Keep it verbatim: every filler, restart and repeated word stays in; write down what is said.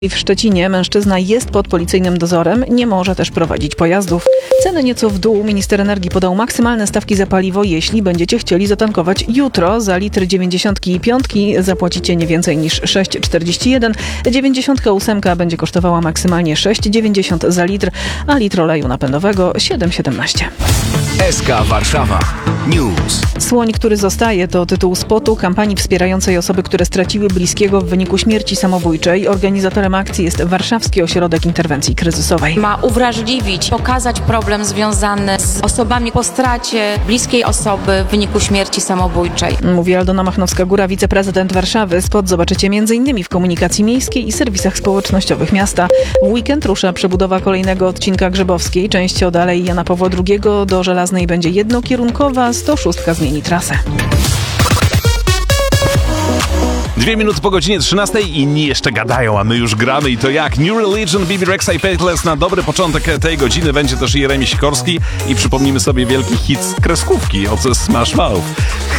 W Szczecinie mężczyzna jest pod policyjnym dozorem, nie może też prowadzić pojazdów. Ceny nieco w dół. Minister energii podał maksymalne stawki za paliwo, jeśli będziecie chcieli zatankować jutro. Za litr dziewięćdziesiątki piątki zapłacicie nie więcej niż sześć czterdzieści jeden. dziewięćdziesiątka ósemka będzie kosztowała maksymalnie sześć dziewięćdziesiąt za litr, a litr oleju napędowego siedem siedemnaście. S K Warszawa News. Słoń, który zostaje, to tytuł spotu kampanii wspierającej osoby, które straciły bliskiego w wyniku śmierci samobójczej. Organizatorem akcji jest Warszawski Ośrodek Interwencji Kryzysowej. Ma uwrażliwić, pokazać problem związany z osobami po stracie bliskiej osoby w wyniku śmierci samobójczej. Mówi Aldona Machnowska-Góra, wiceprezydent Warszawy. Spot zobaczycie między innymi w komunikacji miejskiej i serwisach społecznościowych miasta. W weekend rusza przebudowa kolejnego odcinka Grzybowskiej. Część od Alei Jana Pawła drugiego do Żelaznej będzie jednokierunkowa, sto sześć zmieni trasę. Dwie minuty po godzinie trzynastej, inni jeszcze gadają, a my już gramy i to jak? New Religion, Bibi Rexha i Faithless. Na dobry początek tej godziny będzie też Jeremi Sikorski i przypomnimy sobie wielki hit z kreskówki od Smash Mouth.